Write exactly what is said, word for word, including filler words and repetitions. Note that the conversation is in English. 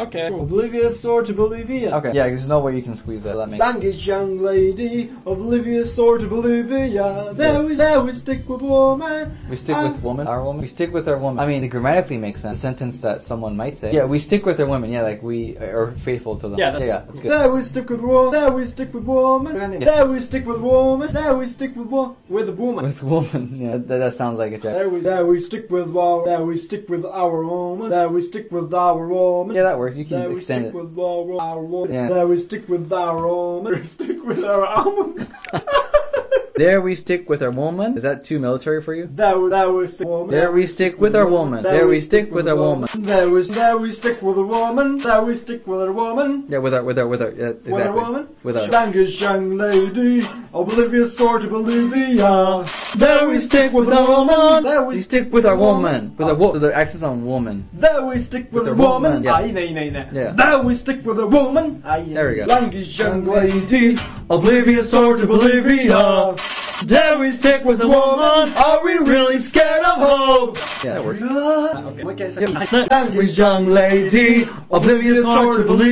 Okay. Oblivious or to Bolivia. Okay. Yeah, there's no way you can squeeze that. That makes Language young lady, oblivious or to Bolivia. There we, there we stick with woman. We stick Uh, with woman? Our woman? We stick with our woman. I mean, it grammatically makes sense. A sentence that someone might say. Yeah, we stick with our women. Yeah, like we are faithful to them. Yeah, that's yeah, yeah, cool. that's good. There we stick with woman. There we stick with woman. Yeah. There we stick with woman. There we stick with woman. With a woman. With woman. Yeah, that, that sounds like it, Jack. There we, there we stick with our, there we stick with our woman. There we stick with our woman. Yeah, that works. You can There we extend stick it. with our, our woman. Yeah. There we stick with our woman. There we stick with our almonds. There we stick with our woman. Is that too military for you? There we, there we stick woman. There we stick with our woman. There we stick with our woman. There we, there we stick with a woman. There we stick with a woman. Yeah, with our, with our, with our, yeah, exactly. With a woman. With our. Language young lady, oblivious or to Bolivia. There we stick with a woman. There we We stick with our woman. With a wo- the accent on woman. There we stick with, With a a woman. woman, yeah. Ah, yine yine yine. Yeah. There we stick with a woman. Ah, yine. There we go. Language young lady, oblivious or to Bolivia. There we stick with a woman. Are we really scared of hope? Yeah, that works. Okay. Yep. Language young lady, oblivious or to Bolivia.